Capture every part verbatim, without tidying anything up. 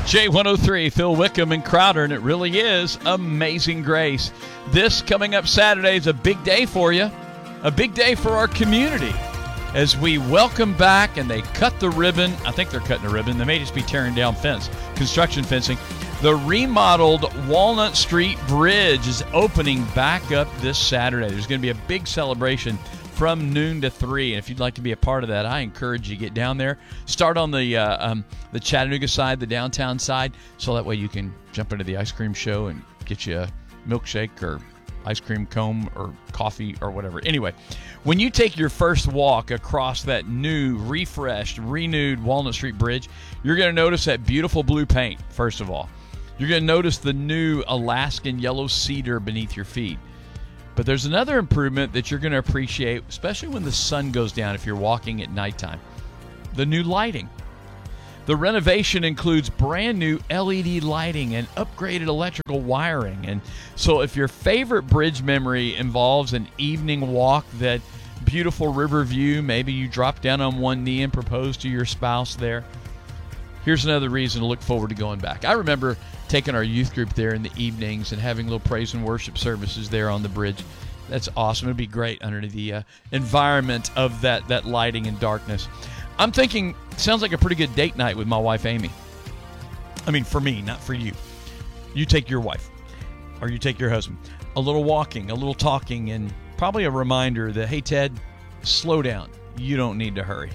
J one oh three, Phil Wickham and Crowder, and it really is Amazing Grace. This coming up Saturday is a big day for you, a big day for our community as we welcome back and they cut the ribbon. I think they're cutting the ribbon. They may just be tearing down fence, construction fencing. The remodeled Walnut Street Bridge is opening back up this Saturday. There's going to be a big celebration from noon to three, and if you'd like to be a part of that, I encourage you to get down there. Start on the uh, um, the Chattanooga side, the downtown side, so that way you can jump into the ice cream show and get you a milkshake or ice cream cone or coffee or whatever. Anyway, when you take your first walk across that new, refreshed, renewed Walnut Street Bridge, you're going to notice that beautiful blue paint, first of all. You're going to notice the new Alaskan yellow cedar beneath your feet. But there's another improvement that you're going to appreciate, especially when the sun goes down if you're walking at nighttime. The new lighting. The renovation includes brand new L E D lighting and upgraded electrical wiring. And so if your favorite bridge memory involves an evening walk, that beautiful river view, maybe you drop down on one knee and propose to your spouse there, here's another reason to look forward to going back. I remember taking our youth group there in the evenings and having little praise and worship services there on the bridge. That's awesome. It'd be great under the uh, environment of that, that lighting and darkness. I'm thinking, sounds like a pretty good date night with my wife, Amy. I mean, for me, not for you. You take your wife, or you take your husband. A little walking, a little talking, and probably a reminder that, hey, Ted, slow down. You don't need to hurry.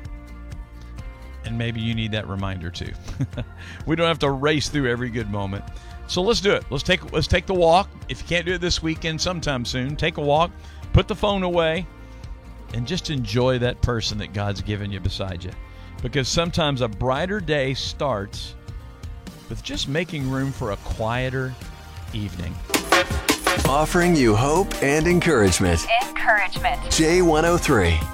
And maybe you need that reminder too. We don't have to race through every good moment. So let's do it. Let's take let's take the walk. If you can't do it this weekend, sometime soon, take a walk, put the phone away, and just enjoy that person that God's given you beside you. Because sometimes a brighter day starts with just making room for a quieter evening. Offering you hope and encouragement. Encouragement. J one oh three.